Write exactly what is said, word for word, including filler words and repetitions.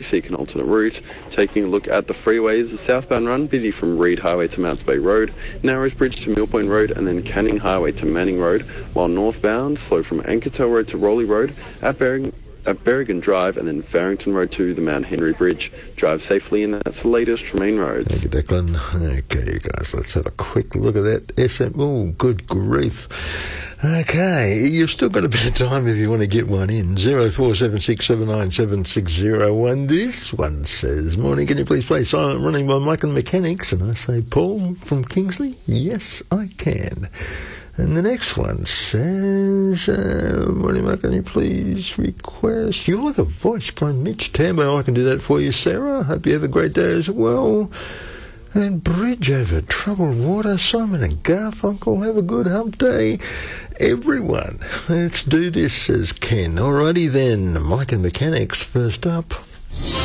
seek an alternate route. Taking a look at the freeways, the southbound run, busy from Reed Highway to Mounts Bay Road, Narrows Bridge to Mill Point Road, and then Canning Highway to Manning Road, while northbound, slow from Ankertel Road to Rowley Road, at Berring at Berrigan Drive, and then Farrington Road to the Mount Henry Bridge. Drive safely, and that's the latest from Main Road. Thank you, Declan. Okay, you guys, let's have a quick look at that S M. Oh, good grief. Okay, you've still got a bit of time if you want to get one in. zero four seven six seven nine seven six zero one. This one says, morning, can you please play Silent Running by Mike and the Mechanics? And I say, Paul from Kingsley? Yes, I can. And the next one says, uh, morning, Mike, can you please request You're the Voice by Mitch Tambo? I can do that for you, Sarah. Hope you have a great day as well. And Bridge Over Troubled Water, Simon and Garfunkel, have a good hump day. Everyone, let's do this, says Ken. Alrighty then, Mike and Mechanics first up.